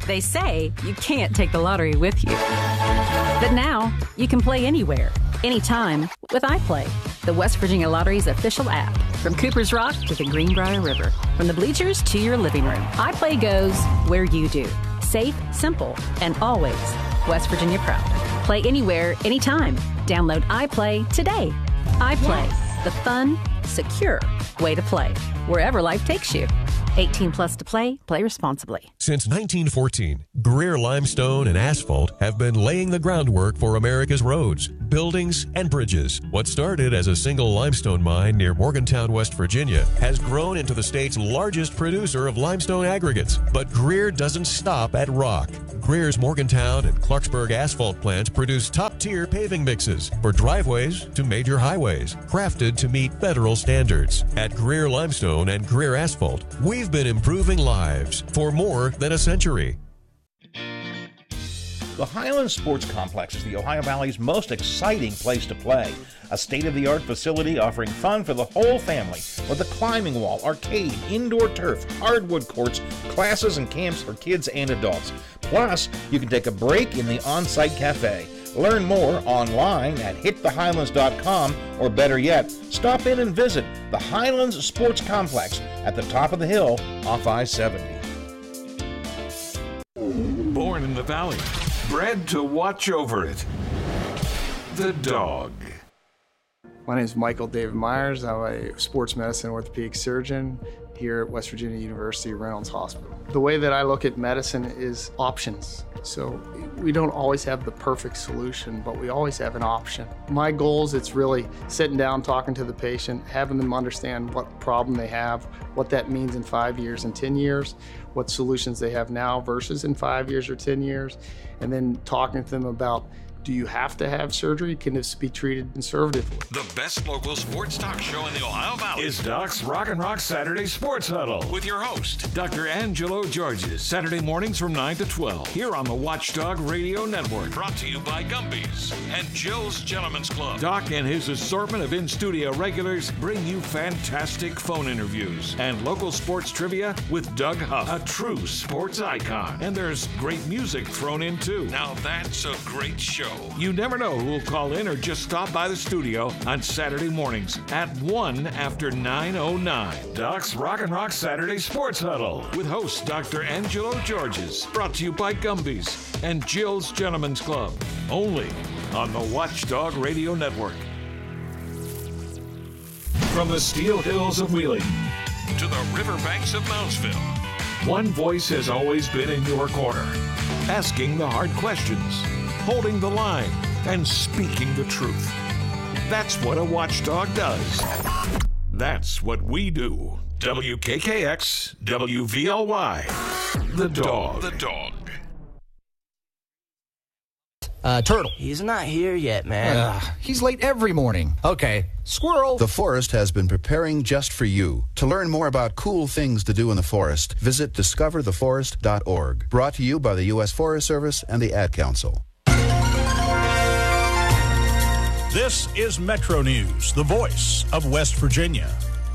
They say you can't take the lottery with you. But now, you can play anywhere, anytime, with iPlay, the West Virginia Lottery's official app. From Cooper's Rock to the Greenbrier River, from the bleachers to your living room, iPlay goes where you do. Safe, simple, and always West Virginia proud. Play anywhere, anytime. Download iPlay today. iPlay, the fun, secure way to play, wherever life takes you. 18 plus to play. Play responsibly. Since 1914, Greer Limestone and Asphalt have been laying the groundwork for America's roads, buildings, and bridges. What started as a single limestone mine near Morgantown, West Virginia, has grown into the state's largest producer of limestone aggregates. But Greer doesn't stop at rock. Greer's Morgantown and Clarksburg asphalt plants produce top-tier paving mixes for driveways to major highways, crafted to meet federal standards. At Greer Limestone and Greer Asphalt, we've been improving lives for more than a century. The Highlands Sports Complex is the Ohio Valley's most exciting place to play. A state-of-the-art facility offering fun for the whole family with a climbing wall, arcade, indoor turf, hardwood courts, classes and camps for kids and adults. Plus, you can take a break in the on-site cafe. Learn more online at hitthehighlands.com, or better yet, stop in and visit the Highlands Sports Complex at the top of the hill off I-70. Born in the valley, bred to watch over it. The Dog. My name is Michael David Myers. I'm a sports medicine orthopedic surgeon here at West Virginia University Reynolds Hospital. The way that I look at medicine is options. So we don't always have the perfect solution, but we always have an option. My goal is it's really sitting down, talking to the patient, having them understand what problem they have, what that means in 5 years and 10 years, what solutions they have now versus in 5 years or 10 years, and then talking to them about, do you have to have surgery? Can this be treated conservatively? The best local sports talk show in the Ohio Valley is Doc's Rockin' Rock Saturday Sports Huddle with your host, Dr. Angelo Georges, Saturday mornings from 9 to 12 here on the Watchdog Radio Network. Brought to you by Gumby's and Jill's Gentlemen's Club. Doc and his assortment of in-studio regulars bring you fantastic phone interviews and local sports trivia with Doug Huff, a true sports icon. And there's great music thrown in too. Now that's a great show. You never know who will call in or just stop by the studio on Saturday mornings at 1 after 9:09. Doc's Rockin' Rock Saturday Sports Huddle with host Dr. Angelo Georges. Brought to you by Gumby's and Jill's Gentlemen's Club. Only on the Watchdog Radio Network. From the Steel Hills of Wheeling to the riverbanks of Moundsville, one voice has always been in your corner, asking the hard questions, holding the line, and speaking the truth. That's what a watchdog does. That's what we do. WKKX, WVLY, The Dog. The Dog. Turtle. He's not here yet, man. He's late every morning. Okay. Squirrel. The Forest has been preparing just for you. To learn more about cool things to do in the forest, visit discovertheforest.org. Brought to you by the U.S. Forest Service and the Ad Council. This is Metro News, the voice of West Virginia.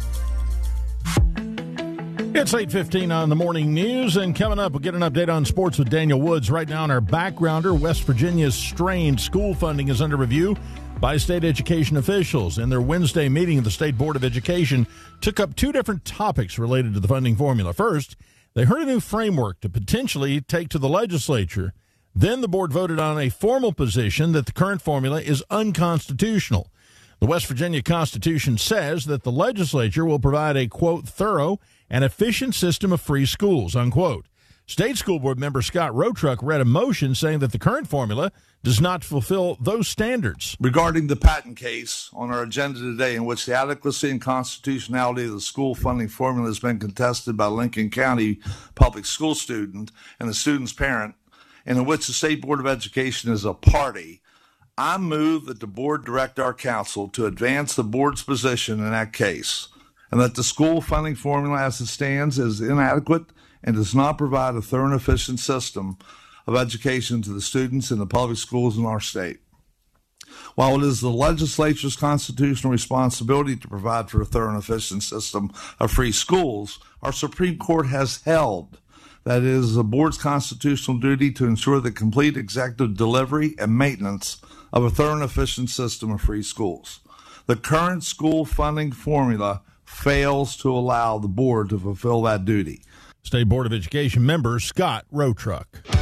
It's 8:15 on the morning news, and coming up, we'll get an update on sports with Daniel Woods. Right now in our backgrounder, West Virginia's strained school funding is under review by state education officials. In their Wednesday meeting, the State Board of Education took up two different topics related to the funding formula. First, they heard a new framework to potentially take to the legislature. Then the board voted on a formal position that the current formula is unconstitutional. The West Virginia Constitution says that the legislature will provide a, quote, thorough and efficient system of free schools, unquote. State School Board member Scott Rotruck read a motion saying that the current formula does not fulfill those standards. Regarding the Patton case on our agenda today, in which the adequacy and constitutionality of the school funding formula has been contested by Lincoln County public school student and the student's parent, and in which the State Board of Education is a party, I move that the board direct our council to advance the board's position in that case, and that the school funding formula as it stands is inadequate and does not provide a thorough and efficient system of education to the students in the public schools in our state. While it is the legislature's constitutional responsibility to provide for a thorough and efficient system of free schools, our Supreme Court has held that it is the board's constitutional duty to ensure the complete executive delivery and maintenance of a thorough and efficient system of free schools. The current school funding formula fails to allow the board to fulfill that duty. State Board of Education member Scott Rotruck.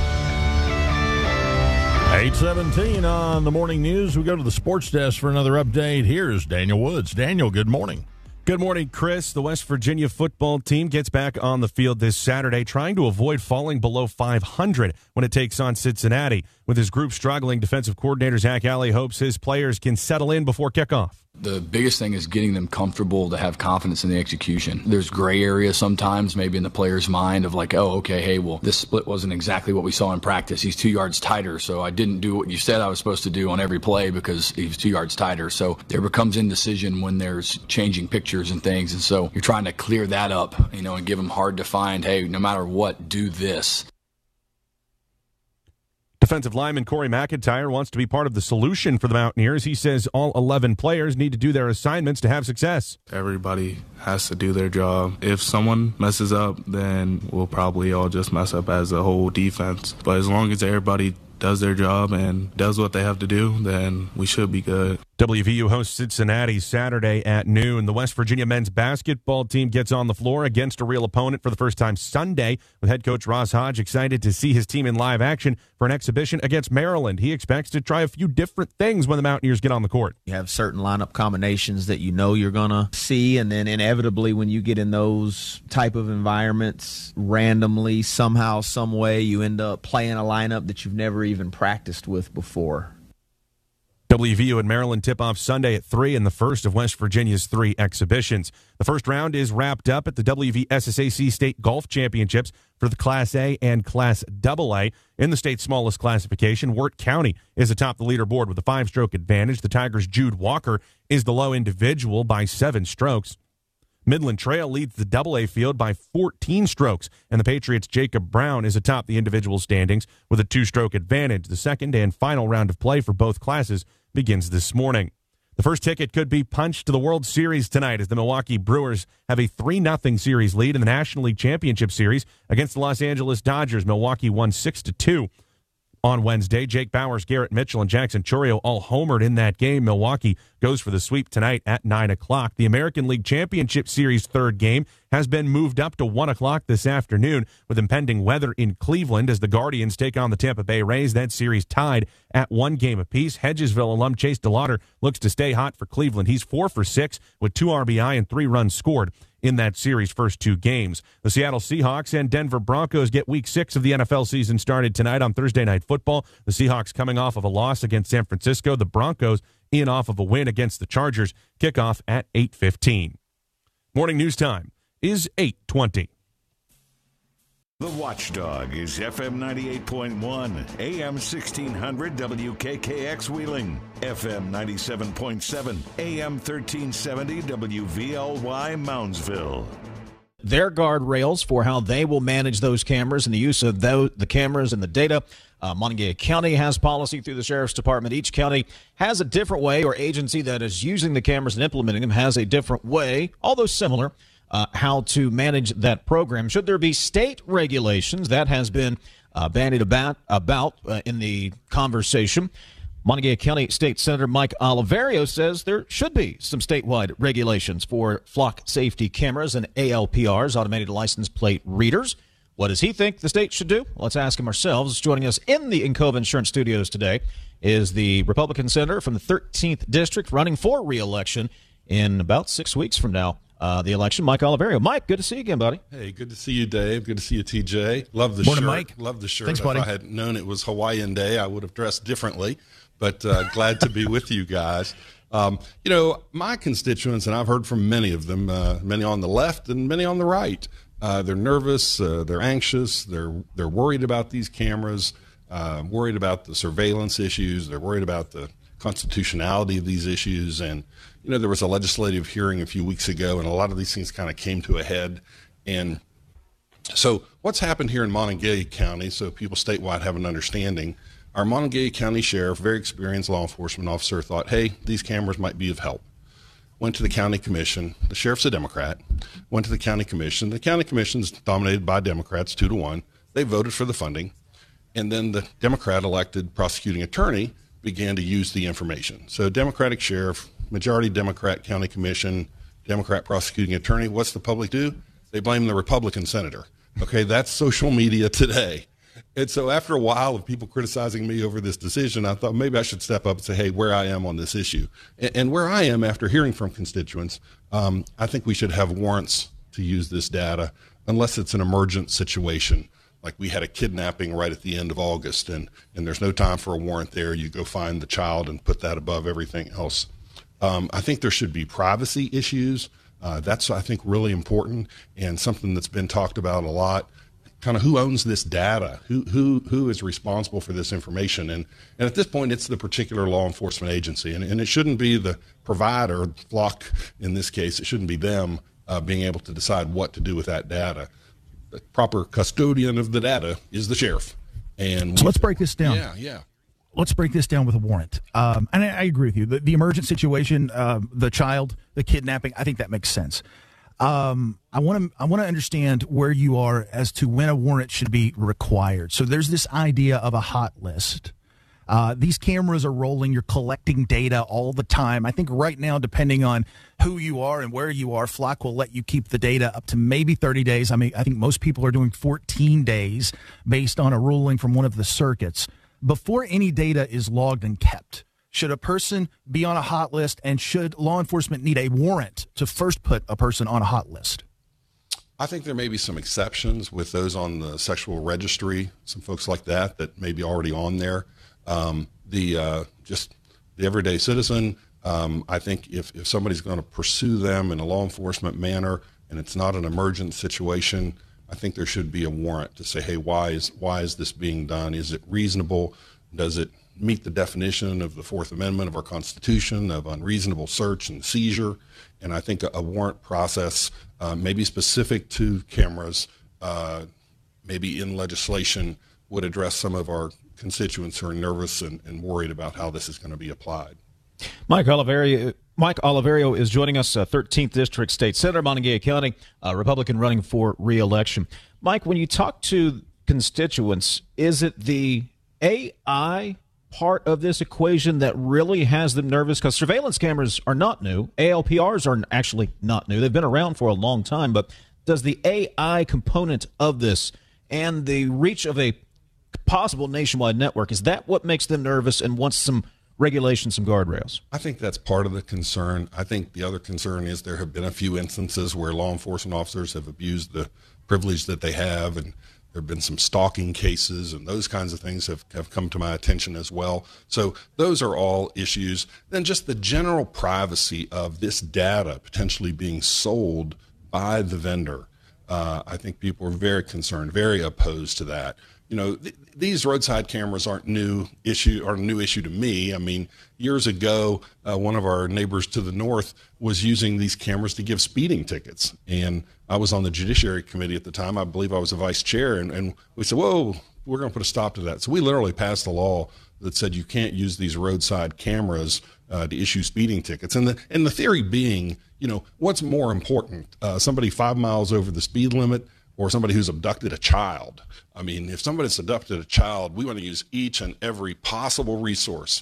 8:17 on the morning news. We go to the sports desk for another update. Here's Daniel Woods. Daniel, good morning. Good morning, Chris. The West Virginia football team gets back on the field this Saturday, trying to avoid falling below 500 when it takes on Cincinnati. With his group struggling, defensive coordinator Zach Alley hopes his players can settle in before kickoff. The biggest thing is getting them comfortable to have confidence in the execution. There's gray areas sometimes maybe in the player's mind of like, oh, okay, hey, well, this split wasn't exactly what we saw in practice. He's 2 yards tighter, so I didn't do what you said I was supposed to do on every play because he was 2 yards tighter. So there becomes indecision when there's changing pictures and things, and so you're trying to clear that up, and give them hard to find, hey, no matter what, do this. Defensive lineman Corey McIntyre wants to be part of the solution for the Mountaineers. He says all 11 players need to do their assignments to have success. Everybody has to do their job. If someone messes up, then we'll probably all just mess up as a whole defense. But as long as everybody does their job and does what they have to do, then we should be good. WVU hosts Cincinnati Saturday at noon. The West Virginia men's basketball team gets on the floor against a real opponent for the first time Sunday, with head coach Ross Hodge excited to see his team in live action for an exhibition against Maryland. He expects to try a few different things when the Mountaineers get on the court. You have certain lineup combinations that you know you're going to see, and then inevitably when you get in those type of environments, randomly, somehow, some way, you end up playing a lineup that you've never even practiced with before. WVU and Maryland tip-off Sunday at 3 in the first of West Virginia's 3 exhibitions. The first round is wrapped up at the WVSSAC State Golf Championships for the Class A and Class AA. In the state's smallest classification, Wirt County is atop the leaderboard with a 5-stroke advantage. The Tigers' Jude Walker is the low individual by 7 strokes. Midland Trail leads the AA field by 14 strokes, and the Patriots' Jacob Brown is atop the individual standings with a 2-stroke advantage. The second and final round of play for both classes begins this morning. The first ticket could be punched to the World Series tonight as the Milwaukee Brewers have a 3-0 series lead in the National League Championship Series against the Los Angeles Dodgers. Milwaukee won 6-2. On Wednesday, Jake Bauers, Garrett Mitchell, and Jackson Chourio all homered in that game. Milwaukee goes for the sweep tonight at 9 o'clock. The American League Championship Series third game has been moved up to 1 o'clock this afternoon with impending weather in Cleveland as the Guardians take on the Tampa Bay Rays. That series tied at 1 game apiece. Hedgesville alum Chase DeLauder looks to stay hot for Cleveland. He's 4 for 6 with 2 RBI and 3 runs scored in that series' first 2 games. The Seattle Seahawks and Denver Broncos get Week 6 of the NFL season started tonight on Thursday Night Football. The Seahawks coming off of a loss against San Francisco. The Broncos in off of a win against the Chargers. Kickoff at 8:15. Morning news time is 8:20. The Watchdog is FM 98.1, AM 1600 WKKX Wheeling, FM 97.7, AM 1370 WVLY Moundsville. Their guardrails for how they will manage those cameras and the use of the cameras and the data. Montague County has policy through the Sheriff's Department. Each county has a different way, or agency that is using the cameras and implementing them has a different way, although similar, how to manage that program. Should there be state regulations? That has been bandied about in the conversation. Montague County State Senator Mike Oliverio says there should be some statewide regulations for flock safety cameras and ALPRs, automated license plate readers. What does he think the state should do? Let's ask him ourselves. Joining us in the Encova Insurance Studios today is the Republican senator from the 13th District running for re-election in about 6 weeks from now. The election, Mike Oliverio. Mike, good to see you again, buddy. Hey, good to see you, Dave. Good to see you, TJ. Love the Morning, shirt. Mike. Love the shirt. Thanks, buddy. If I had known it was Hawaiian Day, I would have dressed differently. But glad to be with you guys. My constituents, and I've heard from many of them, many on the left and many on the right, they're nervous, they're anxious, they're worried about these cameras, worried about the surveillance issues, they're worried about the constitutionality of these issues. And there was a legislative hearing a few weeks ago, and a lot of these things kind of came to a head. And so what's happened here in Montague County, so people statewide have an understanding, our Montague County Sheriff, very experienced law enforcement officer, thought, hey, these cameras might be of help. Went to the county commission. The sheriff's a Democrat. Went to the county commission. The county commission is dominated by Democrats 2-1. they voted for the funding, and then the Democrat-elected prosecuting attorney began to use the information. So Democratic sheriff, majority Democrat county commission, Democrat prosecuting attorney, what's the public do? They blame the Republican senator. Okay, that's social media today. And so after a while of people criticizing me over this decision, I thought maybe I should step up and say, hey, where I am on this issue. And where I am after hearing from constituents, I think we should have warrants to use this data unless it's an emergent situation. Like we had a kidnapping right at the end of August, and there's no time for a warrant there. You go find the child and put that above everything else. I think there should be privacy issues. That's, I think, really important and something that's been talked about a lot. Kind of who owns this data? Who is responsible for this information? And at this point, it's the particular law enforcement agency. And it shouldn't be the provider, Flock in this case, it shouldn't be them being able to decide what to do with that data. The proper custodian of the data is the sheriff. And so let's break this down. Yeah. Let's break this down with a warrant. And I agree with you. The emergent situation, the child, the kidnapping, I think that makes sense. I want to understand where you are as to when a warrant should be required. So there's this idea of a hot list. These cameras are rolling. You're collecting data all the time. I think right now, depending on who you are and where you are, Flock will let you keep the data up to maybe 30 days. I mean, I think most people are doing 14 days based on a ruling from one of the circuits. Before any data is logged and kept, should a person be on a hot list, and should law enforcement need a warrant to first put a person on a hot list? I think there may be some exceptions with those on the sexual registry, some folks like that may be already on there. Just the everyday citizen, I think if somebody's going to pursue them in a law enforcement manner and it's not an emergent situation, I think there should be a warrant to say, hey, why is this being done? Is it reasonable? Does it meet the definition of the Fourth Amendment of our Constitution of unreasonable search and seizure? And I think a warrant process, maybe specific to cameras, maybe in legislation, would address some of our constituents who are nervous and worried about how this is going to be applied. Mike Oliverio is joining us, 13th District State Senator, Montague County, Republican running for re-election. Mike, when you talk to constituents, is it the AI part of this equation that really has them nervous? Because surveillance cameras are not new. ALPRs are actually not new. They've been around for a long time. But does the AI component of this and the reach of a possible nationwide network, is that what makes them nervous and wants some regulation, some guardrails? I think that's part of the concern. I think the other concern is there have been a few instances where law enforcement officers have abused the privilege that they have, and there have been some stalking cases, and those kinds of things have come to my attention as well. So those are all issues. Then just the general privacy of this data potentially being sold by the vendor. I think people are very concerned, very opposed to that. You know, these roadside cameras aren't a new issue to me. I mean, years ago, one of our neighbors to the north was using these cameras to give speeding tickets. And I was on the Judiciary Committee at the time. I believe I was a vice chair. And we said, whoa, we're going to put a stop to that. So we literally passed a law that said you can't use these roadside cameras to issue speeding tickets. And the theory being, you know, what's more important, somebody 5 miles over the speed limit or somebody who's abducted a child? I mean, if somebody's abducted a child, we want to use each and every possible resource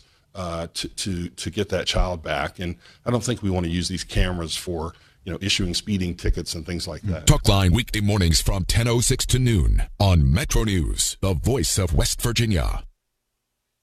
to get that child back. And I don't think we want to use these cameras for, you know, issuing speeding tickets and things like that. Talkline weekday mornings from 10:06 to noon on Metro News, the voice of West Virginia.